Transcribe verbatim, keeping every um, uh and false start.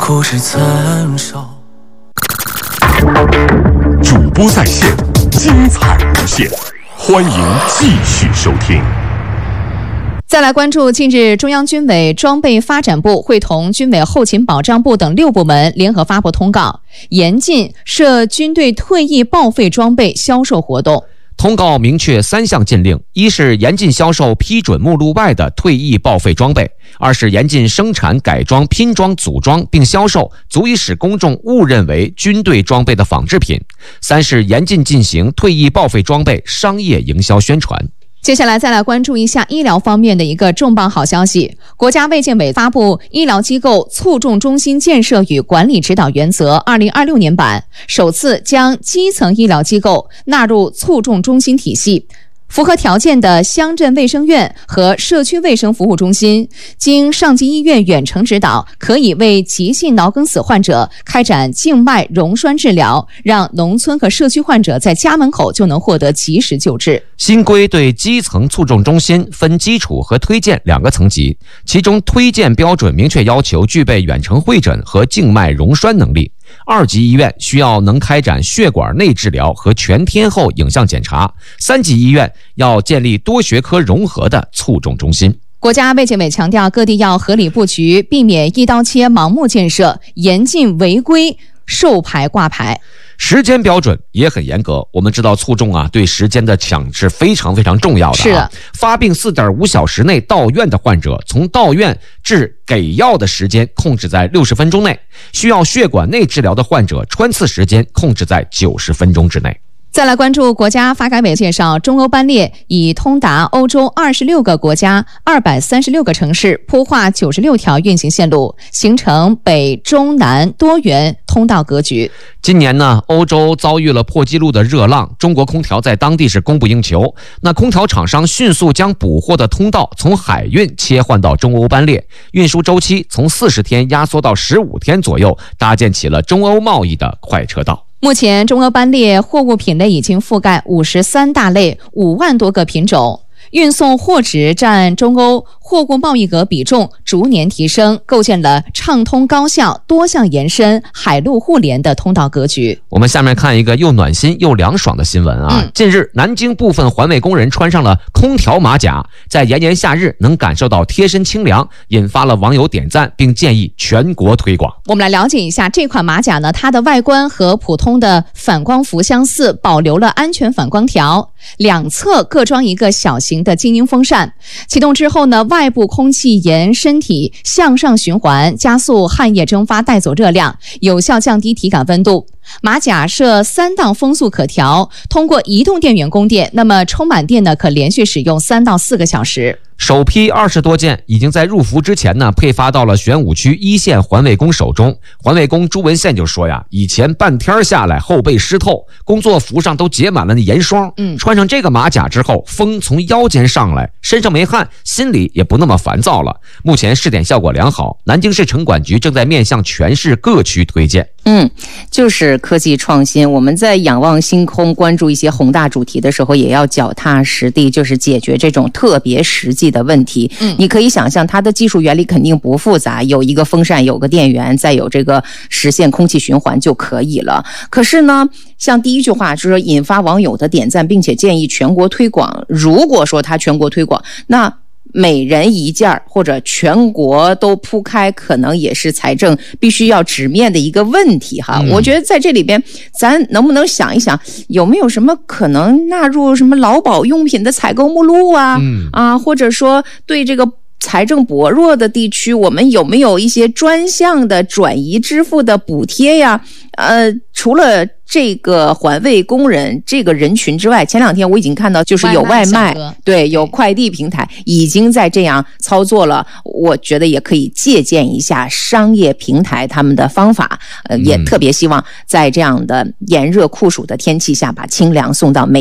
故事怎少？ 主播在线，精彩无限，欢迎继续收听。 再来关注，近日中央军委装备发展部会同军委后勤保障部等六部门联合发布通告，严禁涉军队退役报废装备销售活动。 通告明确三项禁令：一是严禁销售批准目录外的退役报废装备；二是严禁生产、改装、拼装、组装并销售足以使公众误认为军队装备的仿制品；三是严禁进行退役报废装备商业营销宣传。 接下来再来关注一下医疗方面的一个重磅好消息。国家卫健委发布《医疗机构促重中心建设与管理指导原则》二零二六年版，首次将基层医疗机构纳入促重中心体系。符合条件的乡镇卫生院和社区卫生服务中心，经上级医院远程指导，可以为急性脑梗死患者开展静脉溶栓治疗，让农村和社区患者在家门口就能获得及时救治。 新规对基层促重中心分基础和推荐两个层级，其中推荐标准明确要求具备远程会诊和静脉溶栓能力。二级医院需要能开展血管内治疗和全天候影像检查，三级医院要建立多学科融合的促重中心。 国家卫健委强调，各地要合理布局，避免一刀切盲目建设，严禁违规授牌挂牌。 时间标准也很严格，我们知道促重啊对时间的抢是非常非常重要的、啊。 是的， 发病 四点五小时内到院的患者，从到院至给药的时间控制在六十分钟内；需要血管内治疗的患者，穿刺时间控制在九十分钟之内。 再来关注，国家发改委介绍，中欧班列已通达欧洲二十六个国家、二百三十六个城市，铺画九十六条运行线路，形成北中南多元通道格局。 今年呢，欧洲遭遇了破纪录的热浪，中国空调在当地是供不应求。那空调厂商迅速将补货的通道从海运切换到中欧班列，运输周期从四十天压缩到十五天左右，搭建起了中欧贸易的快车道。 目前，中欧班列货物品类已经覆盖五十三大类、五万多个品种，运送货值占中欧货物贸易额比重逐年提升，构建了畅通高效、多项延伸、海陆互联的通道格局。 我们下面看一个又暖心又凉爽的新闻啊！嗯、近日，南京部分环卫工人穿上了空调马甲，在炎炎夏日能感受到贴身清凉，引发了网友点赞，并建议全国推广。 我们来了解一下这款马甲呢，它的外观和普通的反光服相似，保留了安全反光条，两侧各装一个小型的静音风扇，启动之后呢，外部空气沿身体向上循环，加速汗液蒸发，带走热量，有效降低体感温度。马甲设三档风速可调，通过移动电源供电，那么充满电呢，可连续使用三到四个小时。 首批二十多件已经在入伏之前呢，配发到了玄武区一线环卫工手中。环卫工朱文宪就说呀，以前半天下来后背湿透，工作服上都结满了那盐霜。嗯，穿上这个马甲之后，风从腰间上来，身上没汗，心里也不那么烦躁了。目前试点效果良好，南京市城管局正在面向全市各区推荐。 嗯，就是科技创新。我们在仰望星空、关注一些宏大主题的时候，也要脚踏实地，就是解决这种特别实际的问题。嗯，你可以想象，它的技术原理肯定不复杂，有一个风扇，有个电源，再有这个实现空气循环就可以了。可是呢，像第一句话就是说引发网友的点赞，并且建议全国推广。如果说它全国推广，那每人一件或者全国都铺开，可能也是财政必须要直面的一个问题哈。嗯、我觉得在这里边，咱能不能想一想，有没有什么可能纳入什么劳保用品的采购目录啊？嗯、啊，或者说对这个财政薄弱的地区，我们有没有一些专项的转移支付的补贴呀？呃，除了这个环卫工人这个人群之外，前两天我已经看到，就是有外卖，对，有快递平台已经在这样操作了。我觉得也可以借鉴一下商业平台他们的方法，呃，也特别希望在这样的炎热酷暑的天气下，把清凉送到每